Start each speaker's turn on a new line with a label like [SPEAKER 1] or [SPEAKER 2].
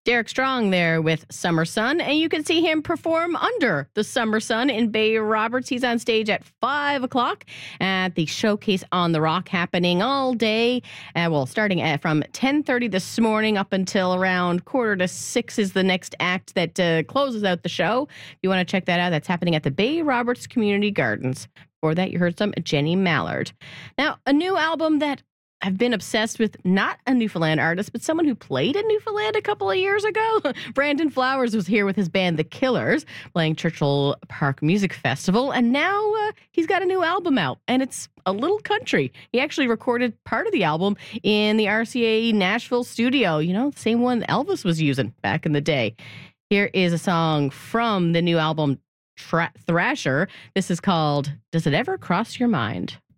[SPEAKER 1] Derek Strong there with Summer Sun, and you can see him perform under the Summer Sun in Bay Roberts. He's on stage at 5 o'clock at the Showcase on the Rock, happening all day. Starting from 10:30 this morning up until around 5:45 is the next act that closes out the show. If you want to check that out, that's happening at the Bay Roberts Community Gardens. Before that, you heard some Jenny Mallard. Now, a new album that I've been obsessed with, not a Newfoundland artist, but someone who played in Newfoundland a couple of years ago. Brandon Flowers was here with his band, The Killers, playing Churchill Park Music Festival. And now he's got a new album out, and it's a little country. He actually recorded part of the album in the RCA Nashville studio, the same one Elvis was using back in the day. Here is a song from the new album, Thrasher. This is called Does It Ever Cross Your Mind?